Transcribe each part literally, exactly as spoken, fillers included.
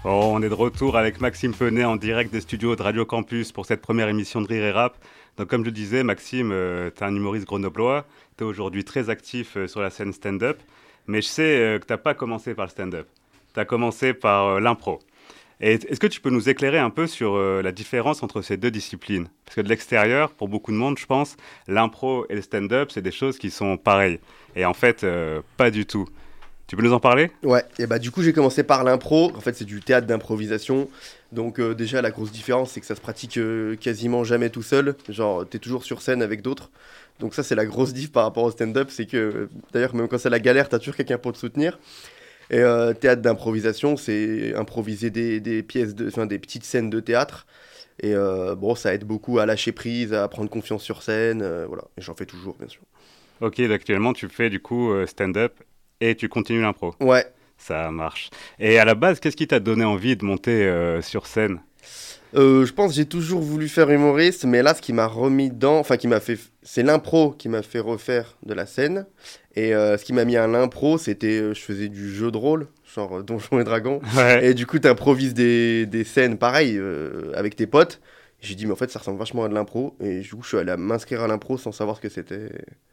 Bon, on est de retour avec Maxime Penet en direct des studios de Radio Campus pour cette première émission de Rire et Rap. Donc comme je le disais, Maxime, euh, tu es un humoriste grenoblois, tu es aujourd'hui très actif euh, sur la scène stand-up, mais je sais euh, que tu n'as pas commencé par le stand-up, tu as commencé par euh, l'impro. Et est-ce que tu peux nous éclairer un peu sur euh, la différence entre ces deux disciplines? Parce que de l'extérieur, pour beaucoup de monde, je pense, l'impro et le stand-up, c'est des choses qui sont pareilles. Et en fait, euh, pas du tout. Tu peux nous en parler? Ouais, et bah du coup j'ai commencé par l'impro, en fait c'est du théâtre d'improvisation, donc euh, déjà la grosse différence c'est que ça se pratique euh, quasiment jamais tout seul, genre t'es toujours sur scène avec d'autres, donc ça c'est la grosse diff par rapport au stand-up, c'est que d'ailleurs même quand c'est la galère t'as toujours quelqu'un pour te soutenir, et euh, théâtre d'improvisation c'est improviser des, des pièces, de, enfin des petites scènes de théâtre, et euh, bon ça aide beaucoup à lâcher prise, à prendre confiance sur scène, euh, voilà, et j'en fais toujours bien sûr. Ok, actuellement tu fais du coup euh, stand-up et tu continues l'impro. Ouais. Ça marche. Et à la base, qu'est-ce qui t'a donné envie de monter euh, sur scène? Euh, je pense que j'ai toujours voulu faire humoriste, mais là, ce qui m'a remis dedans, enfin, qui m'a fait, c'est l'impro qui m'a fait refaire de la scène. Et euh, ce qui m'a mis à l'impro, c'était, euh, je faisais du jeu de rôle, genre euh, Donjons et Dragons. Ouais. Et du coup, t'improvises des, des scènes pareilles euh, avec tes potes. J'ai dit, mais en fait, ça ressemble vachement à de l'impro. Et du coup, je suis allé à m'inscrire à l'impro sans savoir ce que c'était.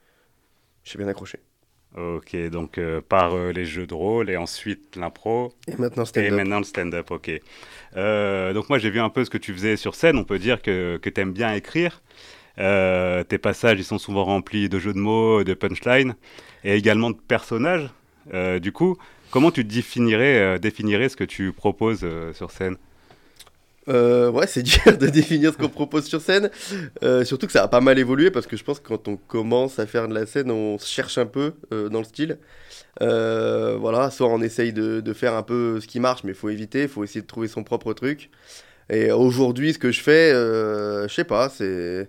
J'ai bien accroché. Ok, donc euh, par euh, les jeux de rôle et ensuite l'impro. Et maintenant, Et stand-up. maintenant le stand-up, ok. Euh, donc moi j'ai vu un peu ce que tu faisais sur scène, on peut dire que, que tu aimes bien écrire. Euh, tes passages ils sont souvent remplis de jeux de mots, de punchlines et également de personnages. Euh, du coup, comment tu définirais, euh, définirais ce que tu proposes euh, sur scène? Euh, ouais, c'est dur de définir ce qu'on propose sur scène. Euh, surtout que ça a pas mal évolué parce que je pense que quand on commence à faire de la scène, on se cherche un peu euh, dans le style. Euh, voilà, soit on essaye de, de faire un peu ce qui marche, mais il faut éviter, il faut essayer de trouver son propre truc. Et aujourd'hui, ce que je fais, euh, je sais pas, c'est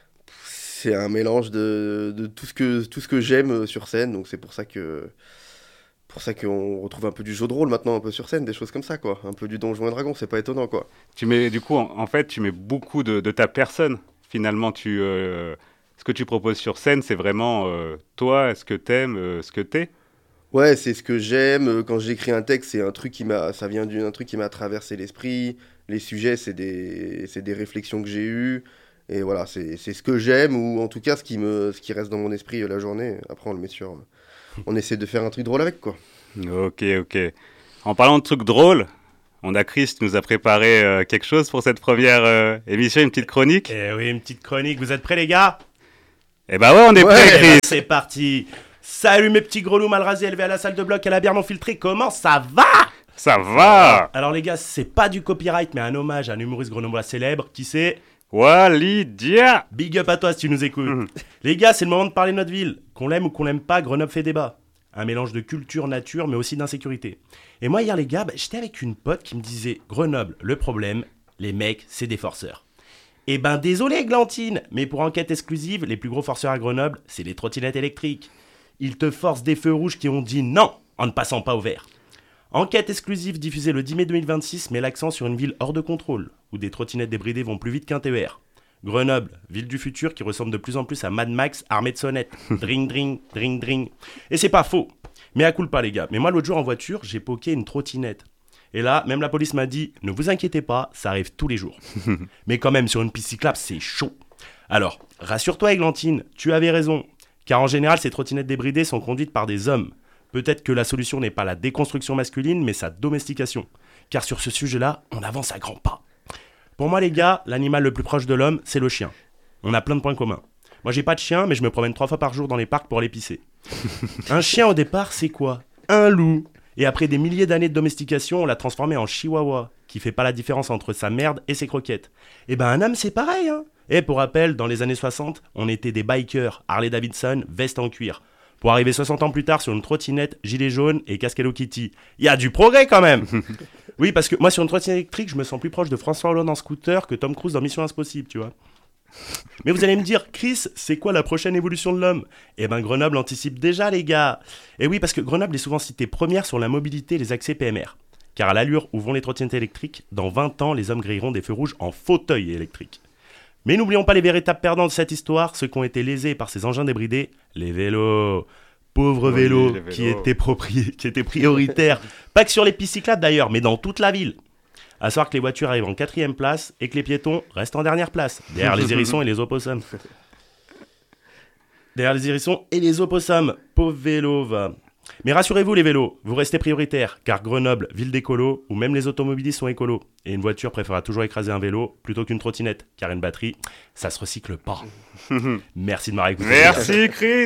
c'est un mélange de, de tout ce que tout ce que j'aime sur scène. Donc c'est pour ça que pour ça qu'on retrouve un peu du jeu de rôle maintenant, un peu sur scène, des choses comme ça, quoi. Un peu du Donjons et Dragons, c'est pas étonnant, quoi. Tu mets, du coup, en, en fait, tu mets beaucoup de, de ta personne. Finalement, tu, euh, ce que tu proposes sur scène, c'est vraiment euh, toi, ce que t'aimes, euh, ce que t'es. Ouais, c'est ce que j'aime. Euh, Quand j'écris un texte, c'est un truc qui m'a, ça vient d'un truc qui m'a traversé l'esprit. Les sujets, c'est des, c'est des réflexions que j'ai eues. Et voilà, c'est, c'est ce que j'aime, ou en tout cas ce qui me, ce qui reste dans mon esprit euh, la journée. Après, on le met sur. On essaie de faire un truc drôle avec, quoi. Ok, ok. En parlant de trucs drôles, on a Chris qui nous a préparé euh, quelque chose pour cette première euh, émission, une petite chronique. Eh oui, une petite chronique. Vous êtes prêts, les gars? Eh bah ouais, on est Ouais. prêts, Eh ben, Chris. c'est parti. Salut mes petits grelots mal rasés élevés à la salle de bloc à la bière non filtrée. Comment ça va? Ça va. Alors les gars, c'est pas du copyright, mais un hommage à un humoriste grenoblois célèbre. Qui c'est? Walidia. Big up à toi si tu nous écoutes. Mhm. Les gars, c'est le moment de parler de notre ville. Qu'on l'aime ou qu'on l'aime pas, Grenoble fait débat. Un mélange de culture, nature, mais aussi d'insécurité. Et moi, hier, les gars, bah, j'étais avec une pote qui me disait Grenoble, le problème, les mecs, c'est des forceurs. Eh ben, désolé, Glantine, mais pour enquête exclusive, les plus gros forceurs à Grenoble, c'est les trottinettes électriques. Ils te forcent des feux rouges qui ont dit non en ne passant pas au vert. Enquête exclusive diffusée le dix mai deux mille vingt-six met l'accent sur une ville hors de contrôle, où des trottinettes débridées vont plus vite qu'un T E R. Grenoble, ville du futur qui ressemble de plus en plus à Mad Max armé de sonnettes. Dring, dring, dring, dring. Et c'est pas faux. Mais à coup pas, les gars. Mais moi, l'autre jour en voiture, j'ai poké une trottinette. Et là, même la police m'a dit « Ne vous inquiétez pas, ça arrive tous les jours. » Mais quand même, sur une piste cyclable, c'est chaud. Alors, rassure-toi, Églantine, tu avais raison. Car en général, ces trottinettes débridées sont conduites par des hommes. Peut-être que la solution n'est pas la déconstruction masculine, mais sa domestication. Car sur ce sujet-là, on avance à grands pas. Pour moi, les gars, l'animal le plus proche de l'homme, c'est le chien. On a plein de points communs. Moi, j'ai pas de chien, mais je me promène trois fois par jour dans les parcs pour aller pisser. Un chien, au départ, c'est quoi? Un loup. Et après des milliers d'années de domestication, on l'a transformé en chihuahua, qui fait pas la différence entre sa merde et ses croquettes. Et ben, un homme, c'est pareil, hein. Et pour rappel, dans les années soixante, on était des bikers, Harley Davidson, veste en cuir. Pour arriver soixante ans plus tard sur une trottinette, gilet jaune et casque Hello Kitty. Il y a du progrès quand même. Oui, parce que moi, sur une trottinette électrique, je me sens plus proche de François Hollande en scooter que Tom Cruise dans Mission Impossible, tu vois. Mais vous allez me dire, Chris, c'est quoi la prochaine évolution de l'homme? Eh ben, Grenoble anticipe déjà, les gars. Et oui, parce que Grenoble est souvent citée première sur la mobilité et les accès P M R. Car à l'allure où vont les trottinettes électriques, dans vingt ans, les hommes grilleront des feux rouges en fauteuil électrique. Mais n'oublions pas les véritables perdants de cette histoire, ceux qui ont été lésés par ces engins débridés, les vélos. Pauvres Oui, vélos, les vélos. qui étaient, propri- qui étaient prioritaires, pas que sur les pistes cyclables d'ailleurs, mais dans toute la ville. À savoir que les voitures arrivent en quatrième place et que les piétons restent en dernière place, derrière les hérissons et les opossums. Derrière les hérissons et les opossums. Pauvre vélo, va. Mais rassurez-vous les vélos, vous restez prioritaires, car Grenoble, ville d'écolos, où même les automobilistes sont écolos. Et une voiture préférera toujours écraser un vélo plutôt qu'une trottinette, car une batterie, ça se recycle pas. Merci de m'avoir écouté. Merci Chris.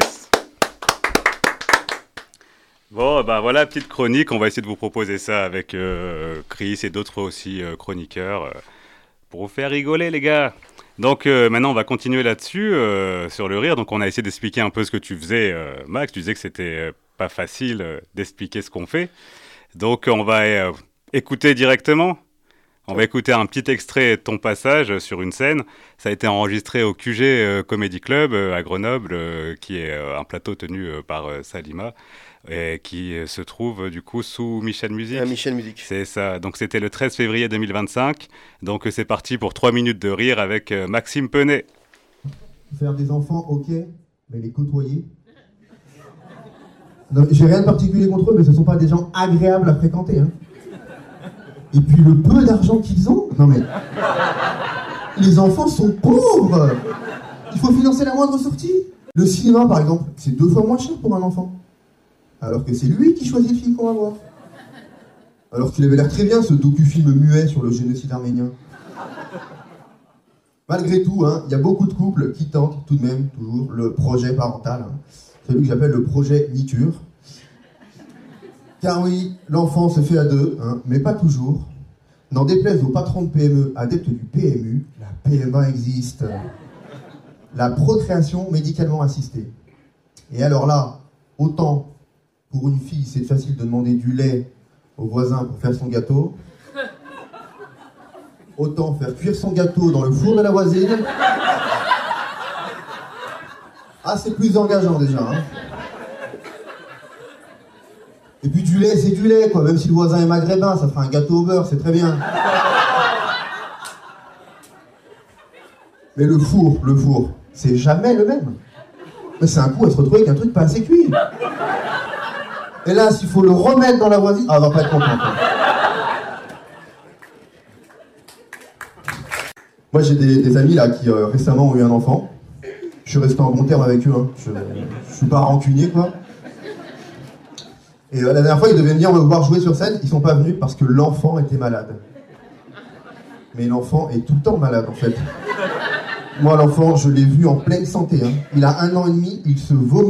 Bon, ben voilà, petite chronique, on va essayer de vous proposer ça avec euh, Chris et d'autres aussi euh, chroniqueurs, euh, pour vous faire rigoler les gars. Donc euh, maintenant on va continuer là-dessus, euh, sur le rire, donc on a essayé d'expliquer un peu ce que tu faisais, euh, Max, tu disais que c'était... Euh, pas facile euh, d'expliquer ce qu'on fait. Donc on va euh, écouter directement. On va écouter un petit extrait de ton passage sur une scène. Ça a été enregistré au Q G euh, Comedy Club euh, à Grenoble, euh, qui est euh, un plateau tenu euh, par euh, Salima, et qui euh, se trouve euh, du coup sous Michel Music. Ah, Michel Music. C'est ça. Donc c'était le treize février deux mille vingt-cinq. Donc euh, c'est parti pour trois minutes de rire avec euh, Maxime Penet. Faire des enfants, ok, mais les côtoyer. Non, j'ai rien de particulier contre eux, mais ce ne sont pas des gens agréables à fréquenter. Hein. Et puis le peu d'argent qu'ils ont, non mais... Les enfants sont pauvres. Il faut financer la moindre sortie. Le cinéma, par exemple, c'est deux fois moins cher pour un enfant. Alors que c'est lui qui choisit le film qu'on va voir. Alors qu'il avait l'air très bien, ce docu-film muet sur le génocide arménien. Malgré tout, hein, il y a beaucoup de couples qui tentent tout de même toujours le projet parental. Hein. Celui que j'appelle le projet Niture. Car oui, l'enfant se fait à deux, hein, mais pas toujours. N'en déplaise aux patrons de P M E, adeptes du P M U, la P M A existe. La procréation médicalement assistée. Et alors là, autant pour une fille, c'est facile de demander du lait au voisin pour faire son gâteau, autant faire cuire son gâteau dans le four de la voisine. Ah, c'est plus engageant déjà. Hein. Et puis du lait, c'est du lait, quoi. Même si le voisin est maghrébin, ça fera un gâteau au beurre, c'est très bien. Mais le four, le four, c'est jamais le même. Mais c'est un coup à se retrouver avec un truc pas assez cuit. Et là, s'il faut le remettre dans la voisine, ah, on va pas être content. Quoi. Moi, j'ai des, des amis là qui euh, récemment ont eu un enfant. Je suis resté en bon terme avec eux, hein. je, je suis pas rancunier quoi. Et euh, la dernière fois, ils devaient venir me voir jouer sur scène, ils sont pas venus parce que l'enfant était malade. Mais l'enfant est tout le temps malade en fait. Moi, l'enfant, je l'ai vu en pleine santé. Hein. Il a un an et demi, il se vomit.